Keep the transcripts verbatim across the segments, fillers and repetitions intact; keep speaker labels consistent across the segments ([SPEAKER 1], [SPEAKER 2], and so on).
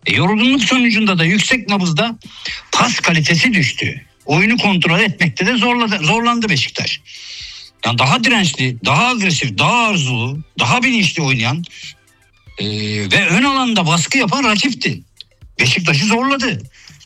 [SPEAKER 1] E, yorgunluk sonucunda da yüksek nabızda pas kalitesi düştü. Oyunu kontrol etmekte de zorladı, zorlandı Beşiktaş. Yani daha dirençli, daha agresif, daha arzulu, daha bilinçli oynayan e, ve ön alanda baskı yapan rakipti. Beşiktaş'ı zorladı.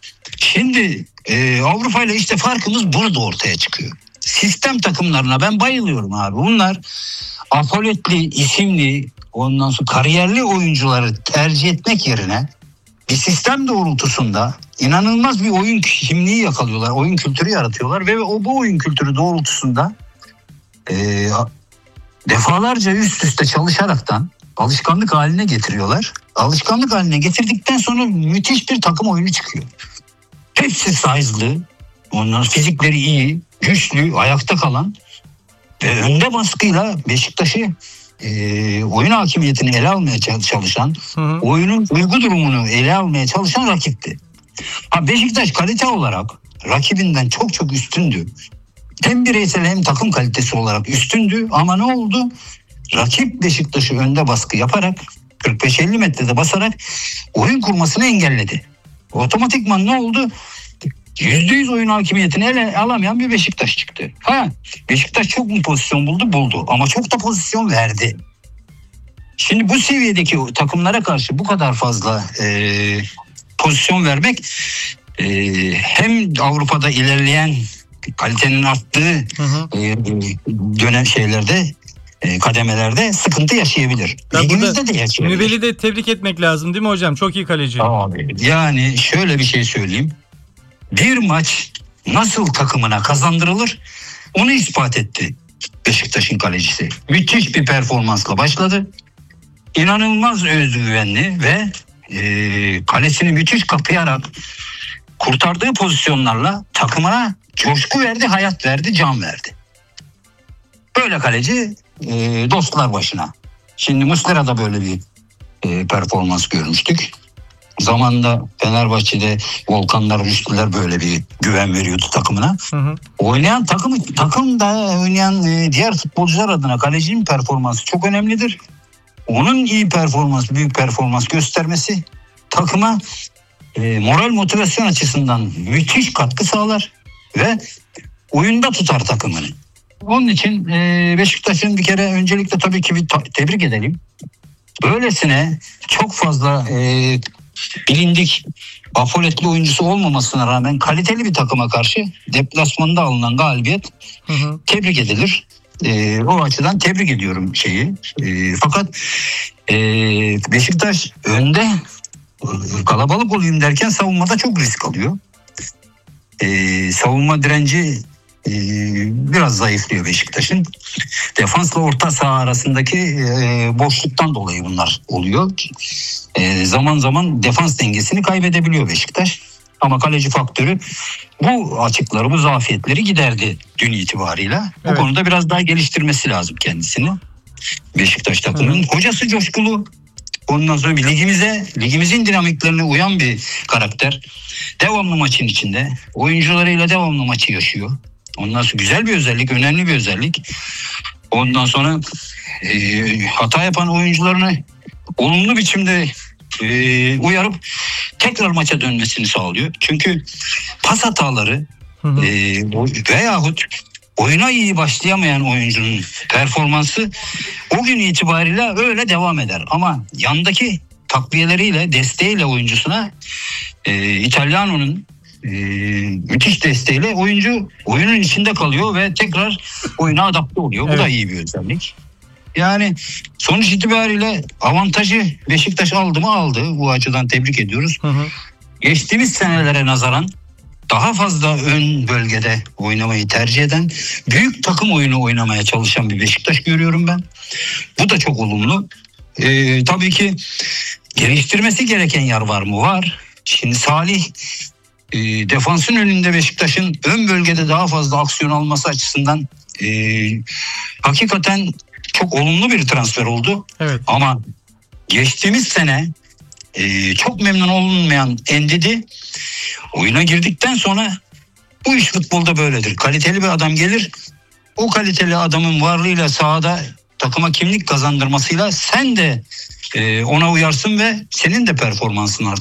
[SPEAKER 1] Şimdi e, Avrupa ile işte farkımız burada ortaya çıkıyor. Sistem takımlarına ben bayılıyorum abi. Bunlar apoletli, isimli, ondan sonra kariyerli oyuncuları tercih etmek yerine bir sistem doğrultusunda inanılmaz bir oyun kimliği yakalıyorlar. Oyun kültürü yaratıyorlar ve o bu oyun kültürü doğrultusunda e, defalarca üst üste çalışaraktan alışkanlık haline getiriyorlar. Alışkanlık haline getirdikten sonra müthiş bir takım oyunu çıkıyor. Hepsi size'lı, onların fizikleri iyi, güçlü, ayakta kalan ve önde baskıyla Beşiktaş'ı e, oyun hakimiyetini ele almaya çalışan, hı hı. oyunun duygu durumunu ele almaya çalışan rakipti. Ha, Beşiktaş kalite olarak rakibinden çok çok üstündü. Hem bireysel hem takım kalitesi olarak üstündü ama ne oldu? Rakip Beşiktaş'ı önde baskı yaparak kırk beş elli metrede basarak oyun kurmasını engelledi. Otomatikman ne oldu? yüzde yüz oyun hakimiyetini ele alamayan bir Beşiktaş çıktı. Ha, Beşiktaş çok mu pozisyon buldu? Buldu. Ama çok da pozisyon verdi. Şimdi bu seviyedeki takımlara karşı bu kadar fazla e, pozisyon vermek e, hem Avrupa'da ilerleyen kalitenin arttığı hı hı. E, dönem şeylerde e, kademelerde sıkıntı yaşayabilir.
[SPEAKER 2] Ligimizde de yaşayabilir. Nübel'i de tebrik etmek lazım değil mi hocam? Çok iyi kaleci.
[SPEAKER 1] Abi, yani şöyle bir şey söyleyeyim. Bir maç nasıl takımına kazandırılır onu ispat etti Beşiktaş'ın kalecisi. Müthiş bir performansla başladı. İnanılmaz özgüvenli ve e, kalesini müthiş kapayarak kurtardığı pozisyonlarla takımına coşku verdi, hayat verdi, can verdi. Böyle kaleci e, dostlar başına. Şimdi Muslera'da böyle bir e, performans görmüştük. Zamanında Fenerbahçe'de Volkanlar, Rüştüler böyle bir güven veriyordu takımına. Hı hı. Oynayan takım, takımda oynayan e, diğer futbolcular adına kalecinin performansı çok önemlidir. Onun iyi performans, büyük performans göstermesi takıma e, moral motivasyon açısından müthiş katkı sağlar ve oyunda tutar takımını. Onun için e, Beşiktaş'ın bir kere öncelikle tabii ki bir ta- tebrik edelim. Böylesine çok fazla e, bilindik apoletli oyuncusu olmamasına rağmen kaliteli bir takıma karşı deplasmanda alınan galibiyet hı hı. tebrik edilir. E, o açıdan tebrik ediyorum şeyi. E, fakat e, Beşiktaş önde kalabalık olayım derken savunmada çok risk alıyor. E, savunma direnci e, biraz zayıflıyor Beşiktaş'ın. Defansla orta saha arasındaki e, boşluktan dolayı bunlar oluyor. E, zaman zaman defans dengesini kaybedebiliyor Beşiktaş. Ama kaleci faktörü bu açıkları, bu zafiyetleri giderdi dün itibarıyla. Evet. Bu konuda biraz daha geliştirmesi lazım kendisini. Beşiktaş takımının. Hocası coşkulu. Ondan sonra bir ligimize, ligimizin dinamiklerine uyan bir karakter. Devamlı maçın içinde. Oyuncularıyla devamlı maçı yaşıyor. Ondan sonra güzel bir özellik, önemli bir özellik. Ondan sonra e, hata yapan oyuncularını olumlu biçimde e, uyarıp tekrar maça dönmesini sağlıyor. Çünkü pas hataları hı hı. E, veyahut oyuna iyi başlayamayan oyuncunun performansı o gün itibariyle öyle devam eder. Ama yandaki takviyeleriyle, desteğiyle oyuncusuna e, İtalyano'nun e, müthiş desteğiyle oyuncu oyunun içinde kalıyor ve tekrar oyuna adapte oluyor. Evet. Bu da iyi bir özellik. Yani sonuç itibariyle avantajı Beşiktaş aldı mı aldı. Bu açıdan tebrik ediyoruz. Hı hı. Geçtiğimiz senelere nazaran daha fazla ön bölgede oynamayı tercih eden, büyük takım oyunu oynamaya çalışan bir Beşiktaş görüyorum ben. Bu da çok olumlu. Ee, tabii ki geliştirmesi gereken yer var mı? Var. Şimdi Salih e, defansın önünde Beşiktaş'ın ön bölgede daha fazla aksiyon alması açısından e, hakikaten çok olumlu bir transfer oldu. Evet. Ama geçtiğimiz sene e, çok memnun olunmayan Endidi oyuna girdikten sonra bu iş futbolda böyledir. Kaliteli bir adam gelir. O kaliteli adamın varlığıyla sahada takıma kimlik kazandırmasıyla sen de e, ona uyarsın ve senin de performansın artar.